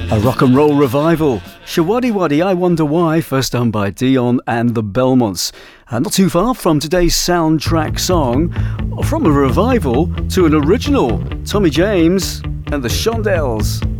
A rock and roll revival. Shawaddy Waddy, I Wonder Why, first done by Dion and the Belmonts. Not too far from today's soundtrack song, from a revival to an original, Tommy James and the Shondells.